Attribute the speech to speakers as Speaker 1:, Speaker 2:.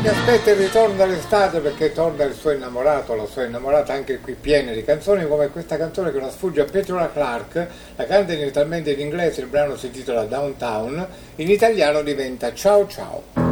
Speaker 1: che aspetta il ritorno dall'estate perché torna il suo innamorato, la sua innamorata, anche qui piene di canzoni come questa canzone che non sfugge a Petula Clark, la canta inizialmente in inglese, il brano si intitola Downtown, in italiano diventa Ciao Ciao.